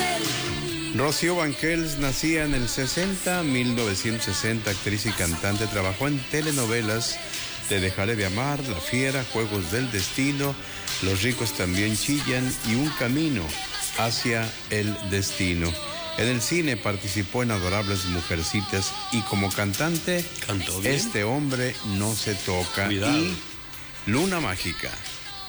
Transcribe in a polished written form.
Rocío Banquels nacía en el 1960, actriz y cantante. Trabajó en telenovelas Te dejaré de amar, La Fiera, Juegos del Destino, Los ricos también chillan y Un camino hacia el destino. En el cine participó en Adorables Mujercitas y como cantante, ¿Cantó bien? Este hombre no se toca. Cuidado. Y Luna Mágica.